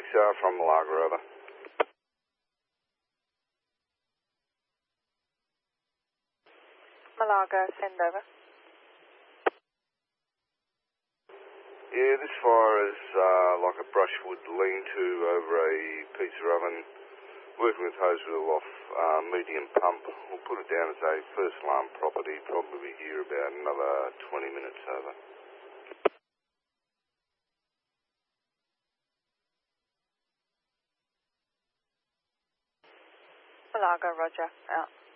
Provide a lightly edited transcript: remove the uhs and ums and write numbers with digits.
from Malaga, over. Malaga, send over. Yeah, this fire is like a brushwood lean-to over a pizza oven, working with hose with a Loft medium pump. We'll put it down as a first alarm property, probably here about another 20 minutes, over. Malaga, roger, out.